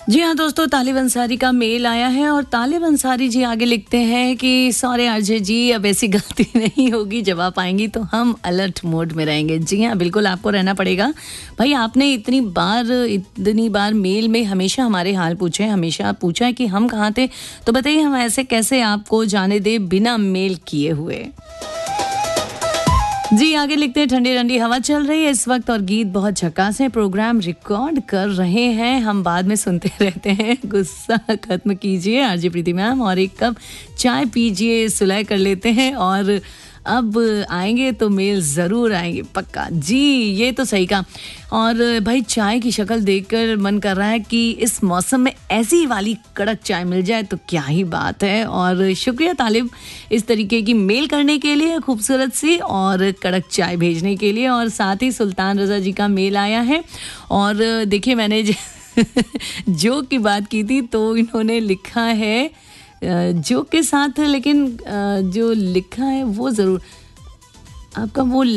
जी हाँ दोस्तों, तालिब अंसारी का मेल आया है और तालिब अंसारी जी आगे लिखते हैं कि सॉरी आरजे जी, अब ऐसी गलती नहीं होगी, जब आप आएंगी तो हम अलर्ट मोड में रहेंगे। जी हाँ, बिल्कुल आपको रहना पड़ेगा भाई। आपने इतनी बार मेल में हमेशा हमारे हाल पूछे, हमेशा पूछा है कि हम कहाँ थे, तो बताइए हम ऐसे कैसे आपको जाने दे बिना मेल किए हुए। जी आगे लिखते हैं, ठंडी ठंडी हवा चल रही है इस वक्त और गीत बहुत झकास है, प्रोग्राम रिकॉर्ड कर रहे हैं, हम बाद में सुनते रहते हैं, गुस्सा खत्म कीजिए आरजे प्रीति मैम और एक कप चाय पीजिए, सुलह कर लेते हैं और अब आएंगे तो मेल ज़रूर आएंगे पक्का। जी ये तो सही कहा। और भाई चाय की शक्ल देखकर मन कर रहा है कि इस मौसम में ऐसी वाली कड़क चाय मिल जाए तो क्या ही बात है। और शुक्रिया तालिब इस तरीके की मेल करने के लिए, खूबसूरत सी और कड़क चाय भेजने के लिए। और साथ ही सुल्तान रज़ा जी का मेल आया है और देखिए मैंने जोक की बात की थी तो इन्होंने लिखा है जोक के साथ, लेकिन जो लिखा है वो ज़रूर आपका वो